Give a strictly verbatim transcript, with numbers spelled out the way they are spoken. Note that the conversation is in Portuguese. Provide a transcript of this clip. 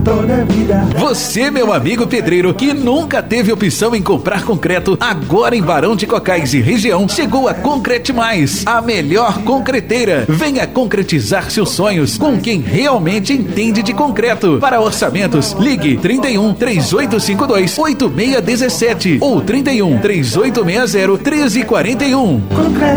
toda a vida. Você, meu amigo pedreiro, que nunca teve opção em comprar concreto, agora em Barão de Cocais e região, chegou a Concrete Mais, a melhor concreteira. Venha concretizar seus sonhos com quem realmente entende de concreto. Para orçamentos, ligue trinta e um, três oito cinco dois, oito seis um sete ou trinta e um, três oito seis zero, treze quarenta e um.